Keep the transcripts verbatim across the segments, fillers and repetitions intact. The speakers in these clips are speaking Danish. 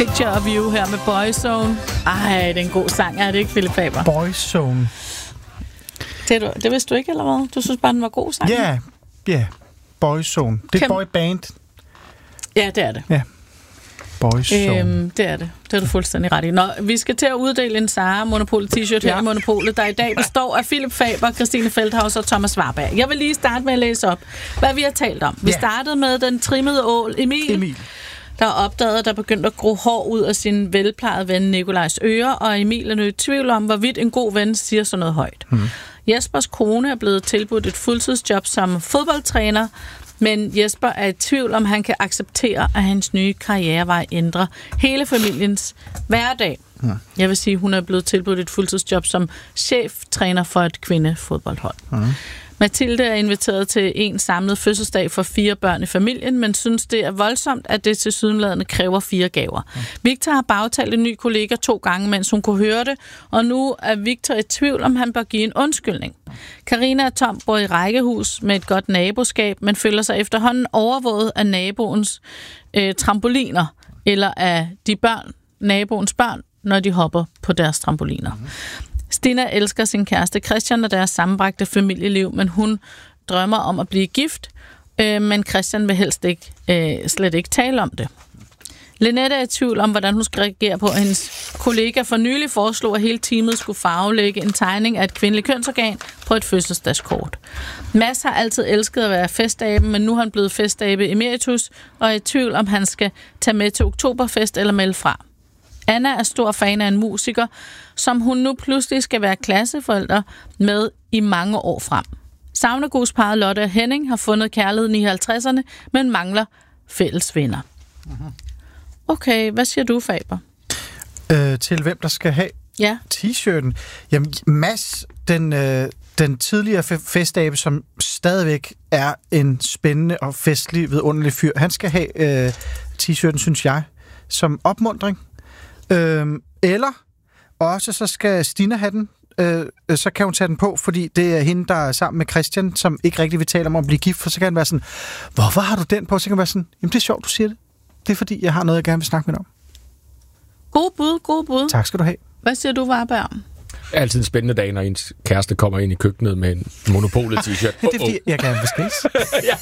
Picture of You her med Boyzone. Ej, det er en god sang, er det ikke, Philip Faber? Boyzone. Det, du, det vidste du ikke, eller hvad? Du synes bare, den var god sang? Ja, yeah, ja. Yeah. Boyzone. Det er Kæm- boyband. Ja, det er det. Ja. Boyzone. Øhm, det er det. Det er du fuldstændig ret i. Nå, vi skal til at uddele en Zara Monopol t-shirt her ja. i Monopolet, der i dag består af Philip Faber, Christine Feldhaus og Thomas Warberg. Jeg vil lige starte med at læse op, hvad vi har talt om. Vi ja. startede med den trimmede ål Emil, Emil. der opdagede, at der begyndte at gro hår ud af sin velplejede ven Nikolajs ører, og Emil er nu i tvivl om, hvorvidt en god ven siger sådan noget højt. Hmm. Jespers kone er blevet tilbudt et fuldtidsjob som fodboldtræner, men Jesper er i tvivl om, han kan acceptere, at hans nye karrierevej ændrer hele familiens hverdag. Hmm. Jeg vil sige, hun er blevet tilbudt et fuldtidsjob som cheftræner for et kvindefodboldhold. Hmm. Mathilde er inviteret til en samlet fødselsdag for fire børn i familien, men synes, det er voldsomt, at det tilsyneladende kræver fire gaver. Mm. Victor har bagtalt en ny kollega to gange, mens hun kunne høre det, og nu er Victor i tvivl, om han bør give en undskyldning. Karina og Tom bor i rækkehus med et godt naboskab, men føler sig efterhånden overvåget af naboens øh, trampoliner, eller af de børn, naboens børn, når de hopper på deres trampoliner. Mm. Stina elsker sin kæreste Christian og deres sammenbragte familieliv, men hun drømmer om at blive gift, øh, men Christian vil helst ikke, øh, slet ikke tale om det. Lynette er i tvivl om, hvordan hun skal reagere på, at hendes kollega for nylig foreslog, at hele teamet skulle farvelægge en tegning af et kvindeligt kønsorgan på et fødselsdagskort. Mads har altid elsket at være festabe, men nu er han blevet festabe emeritus, og er i tvivl om, han skal tage med til oktoberfest eller melde fra. Anna er stor fan af en musiker, som hun nu pludselig skal være klasseforælder med i mange år frem. Savnegusparret Lotte og Henning har fundet kærligheden i halvtredserne, men mangler fælles venner. Okay, hvad siger du, Faber? Øh, til hvem der skal have ja. t-shirten? Jamen, Mads, den, øh, den tidligere fe- festabe, som stadigvæk er en spændende og festlig, vidunderlig fyr, han skal have øh, t-shirten, synes jeg, som opmuntring. Øhm, eller også så skal Stina have den, øh, så kan hun tage den på, fordi det er hende, der er sammen med Christian, som ikke rigtig vil tale om at blive gift, for så kan han være sådan, hvorfor har du den på? Så kan han være sådan, jamen det er sjovt, du siger det. Det er fordi, jeg har noget, jeg gerne vil snakke med dig om. God bud, god bud. Tak skal du have. Hvad siger du, Warberg? Det er altid en spændende dag, når ens kæreste kommer ind i køkkenet med en Monopolet t-shirt. Det er fordi, jeg gerne vil skilles. Ja.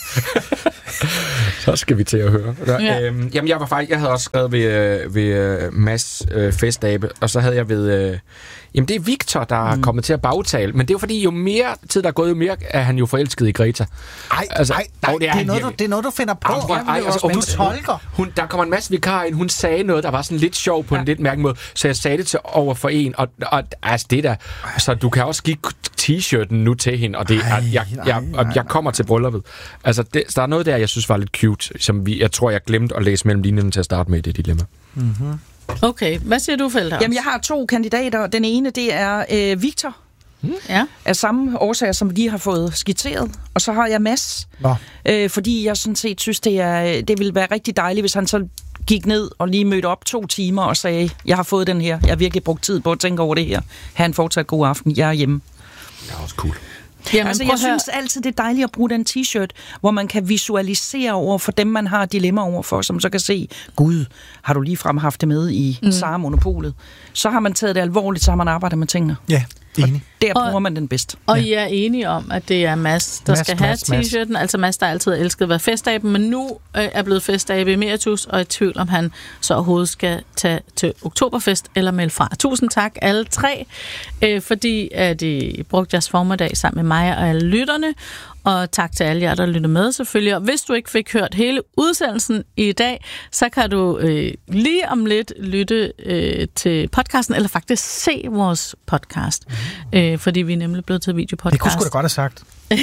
Så skal vi til at høre. Ja. Øhm, jamen, jeg var faktisk, jeg havde også skrevet ved, ved Mads øh, festabe, og så havde jeg ved... Øh, jamen, det er Victor, der mm. er kommet til at bagtale, men det er jo fordi, jo mere tid der er gået, jo mere er han jo forelsket i Greta. Ej, altså, ej, nej, det, er det, er noget, du, det er noget, du finder på. Ej, ej, ej, altså, og hun, tolker. Hun, der kommer en masse vikar ind, hun sagde noget, der var sådan lidt sjov på ja. en lidt mærkelig måde, så jeg sagde det til over for en, og, og altså det der, så du kan også give t-shirten nu til hende, og, det, ej, jeg, jeg, jeg, og jeg kommer til brylluppet. Altså, det, der er noget der, jeg synes var lidt cute, som vi, jeg tror, jeg glemte at læse mellem linjerne til at starte med i det dilemma. Mhm. Okay, hvad siger du, Feldhaus? Jamen, jeg har to kandidater. Den ene, det er øh, Victor. Hmm. Ja. Af samme årsager, som vi lige har fået skitseret. Og så har jeg Mads. Øh, fordi jeg sådan set synes, det, er, det ville være rigtig dejligt, hvis han så gik ned og lige mødte op to timer og sagde, jeg har fået den her. Jeg har virkelig brugt tid på at tænke over det her. Ha' en fortsat god aften. Jeg er hjemme. Det er også cool. Jamen, altså, jeg synes altid, det er dejligt at bruge den t-shirt, hvor man kan visualisere over for dem, man har dilemma over for, som så kan se, gud, har du ligefrem haft det med i mm. Zara Monopolet? Så har man taget det alvorligt, så har man arbejdet med tingene. Ja, enig. Og der bruger og, man den bedst. Og ja. I er enige om, at det er Mads, der Mads, skal have Mads, t-shirten. Altså Mads, der altid har elsket at være festaben, men nu øh, er blevet festabe emeritus, og er i tvivl, om han så overhovedet skal tage til oktoberfest eller melde fra. Tusind tak alle tre, øh, fordi at I brugte jeres formiddag sammen med mig og alle lytterne. Og tak til alle jer, der lytter med selvfølgelig. Og hvis du ikke fik hørt hele udsendelsen i dag, så kan du øh, lige om lidt lytte øh, til podcasten, eller faktisk se vores podcast. Mm. Øh, fordi vi er nemlig blevet til videopodcast. Det kunne sgu da godt have sagt.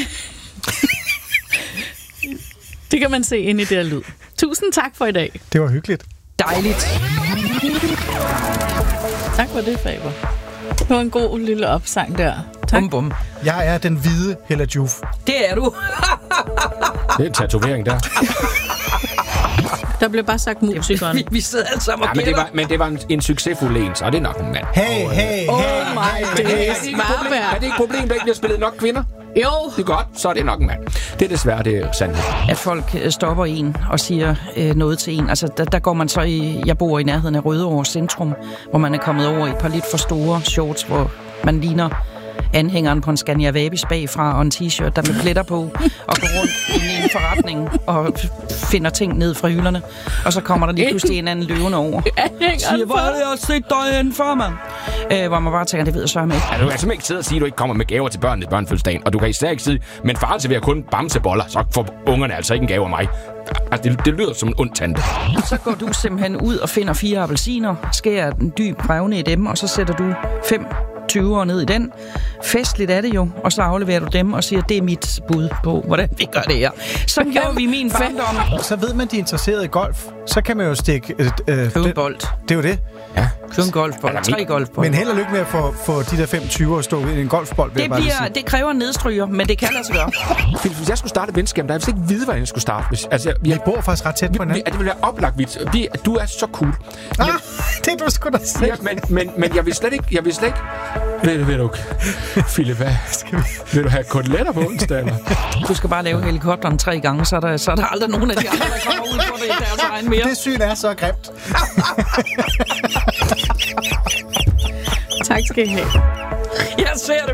Det kan man se ind i det her lyd. Tusind tak for i dag. Det var hyggeligt. Dejligt. Tak for det, Faber. Det var en god lille opsang der. Tak. Bum, bum. Jeg er den hvide Hella Juf. Det er du. Det er en tatovering der. Der blev bare sagt musikeren. Vi, vi sidder alle sammen ja, men, det var, men det var en, en succesfuld en, så det er nok en mand. Hey, hey, hey. Oh my days. Er det ikke et problem, at det ikke bliver spillet nok kvinder? Jo. Det er godt, så er det nok en mand. Det er desværre, det er sandhed. At folk stopper en og siger øh, noget til en. Altså, der, der går man så i... Jeg bor i nærheden af Rødovre Centrum, hvor man er kommet over i et par lidt for store shorts, hvor man ligner anhængeren på en Scania Vabis bagfra og en t-shirt, der med pletter på, og går rundt i en forretning og finder ting ned fra hylderne. Og så kommer der lige pludselig en anden løvende over. Siger, hvor er det, jeg har set dig inden for, mand? Øh, hvor man bare tænker, det ved jeg så med. Ja, du kan simpelthen ikke sidde og sige, at du ikke kommer med gaver til børnene i børnefødselsdagen, og du kan især ikke sige, men faren serverer kun bamseboller, så får ungerne altså ikke en gave af mig. Altså, det, det lyder som en ond tante. Så går du simpelthen ud og finder fire appelsiner, skærer en dyb revne i dem, og så sætter du fem tyve år ned i den. Festligt er det jo, og så afleverer du dem og siger, det er mit bud på, hvordan vi gør det her. Så gjorde vi i min fandom. Så ved man, de er interesseret i golf. Så kan man jo stikke... Øh, øh, Købe en bold. Det er jo det. Ja. Købe en golfbold. Tre golfbold. Men held og lykke med at få, få de der fem tyve at stå i en golfbold. Det, bliver, det kræver en nedstryger, men det kan lade sig gøre. Hvis jeg skulle starte et venskab, der jeg ikke vide, hvordan jeg skulle starte. Hvis, altså, jeg, vi bor faktisk ret tæt på hinanden. Det ville være oplagt vidt. Vi, du er så cool. Ah, men, det er du sgu da selv. Ja, men, men, men jeg vil slet ikke... Jeg vil slet ikke ved, ved du, Philip, hvad? Skal vi... Vil du have koteletter på onsdag, eller? Du skal bare lave helikopteren tre gange, så er der, så er der aldrig nogen af de andre, der kommer ud på det i deres egen mere. Det syn er så grimt. Tak skal I have. Jeg ser det